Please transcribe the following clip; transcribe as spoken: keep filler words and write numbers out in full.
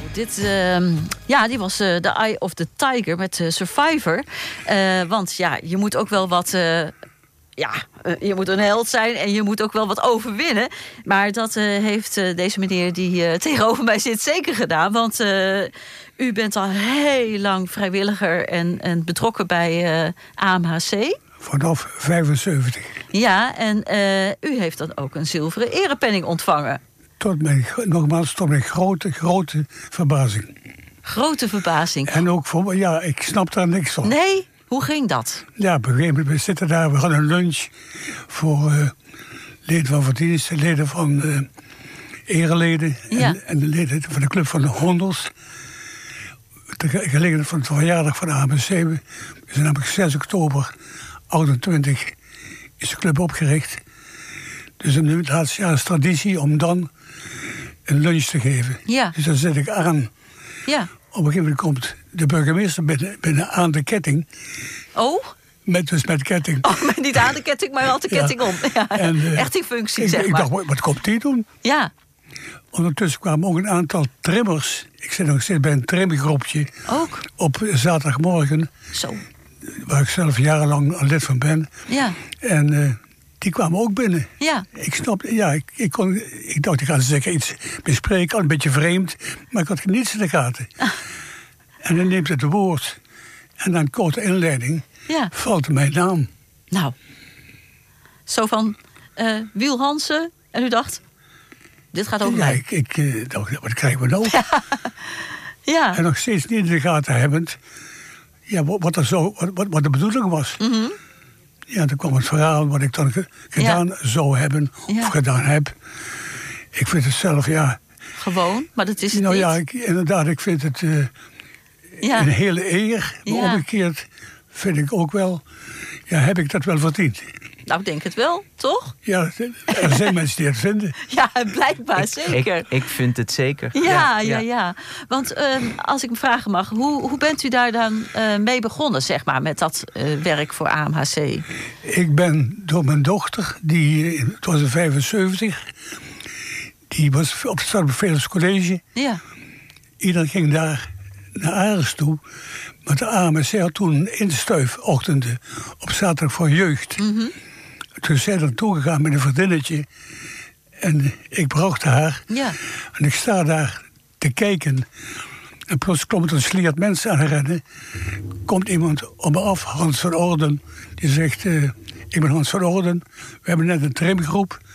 dit, uh, ja, die was uh, The Eye of the Tiger met uh, Survivor. Uh, want ja, je moet ook wel wat... Uh, ja, uh, je moet een held zijn en je moet ook wel wat overwinnen. Maar dat uh, heeft uh, deze meneer die uh, tegenover mij zit zeker gedaan. Want uh, u bent al heel lang vrijwilliger en, en betrokken bij uh, A M H C. Vanaf vijfenzeventig. Ja, en uh, u heeft dan ook een zilveren erepenning ontvangen. Tot mijn, nogmaals, tot mijn grote, grote verbazing. Grote verbazing. En ook voor, ja, ik snap daar niks van. Nee? Hoe ging dat? Ja, op een gegeven moment, we zitten daar, we hadden een lunch voor uh, leden van verdiensten, leden van uh, ereleden ja. en, en de leden van de Club van de Hondels. De gelegenheid van het verjaardag van de A M C. We zijn namelijk zes oktober achtentwintig is de club opgericht. Dus in het laatste jaar is traditie om dan een lunch te geven. Ja. Dus dan zet ik aan. Ja. Op een gegeven moment komt de burgemeester binnen, binnen aan de ketting. Oh? Met, dus met ketting. Oh, maar niet aan de ketting, maar al de ketting ja. om. Ja. En, uh, echt in functie, ik, zeg ik maar. dacht, wat komt die doen? Ja. Ondertussen kwamen ook een aantal trimmers. Ik zit nog steeds bij een trimgroepje. Ook? Op zaterdagmorgen. Zo. Waar ik zelf jarenlang lid van ben. Ja. En uh, die kwamen ook binnen. Ja. Ik snap, ja, ik, ik, kon, ik dacht, ik ga zeker iets bespreken. Al een beetje vreemd. Maar ik had niets in de gaten. Ah. En dan neemt het woord. En na een korte inleiding ja. valt mijn naam. Nou. Zo van uh, Wiel Hansen. En u dacht, dit gaat over ja, mij. Ik, ik uh, dacht, wat krijgen we nou? Ja. ja. En nog steeds niet in de gaten hebbend. Ja, wat, er zo, wat, wat de bedoeling was. Mm-hmm. Ja, toen kwam het verhaal wat ik dan ge, gedaan ja. zou hebben. Ja. Of gedaan heb. Ik vind het zelf, ja... Gewoon, maar dat is het nou, niet. Ja, ik, inderdaad, ik vind het uh, ja. een hele eer. Maar ja. omgekeerd vind ik ook wel... Ja, heb ik dat wel verdiend. Nou, ik denk het wel, toch? Ja, er zijn mensen die het vinden. Ja, blijkbaar, ik, zeker. Ik, ik vind het zeker. Ja, ja, ja. ja. Want uh, als ik me vragen mag, hoe, hoe bent u daar dan uh, mee begonnen, zeg maar, met dat uh, werk voor A M H C? Ik ben door mijn dochter, die, het was in vijfenzeventig... die was op het Stadbevelingscollege College. Ja. Iedereen ging daar naar Ares toe. Maar de A M H C had toen instuifochtenden op zaterdag voor jeugd. Mm-hmm. Toen is zij er naartoe gegaan met een vriendinnetje. En ik bracht haar. Ja. En ik sta daar te kijken. En plots komt er een sliert mensen aan rennen. Komt iemand op me af, Hans van Orden. Die zegt, uh, ik ben Hans van Orden. We hebben net een trimgroep.